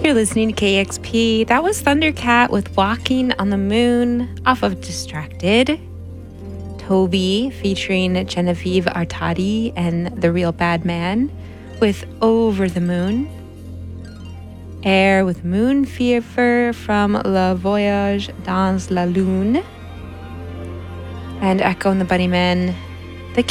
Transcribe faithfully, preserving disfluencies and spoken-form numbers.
You're listening to K X P. That was Thundercat with Walking on the Moon off of Distracted. Toby featuring Genevieve Artadi and The Real Bad Man with Over the Moon. Air with Moon Fever from Le Voyage dans la Lune. And Echo and the Bunnymen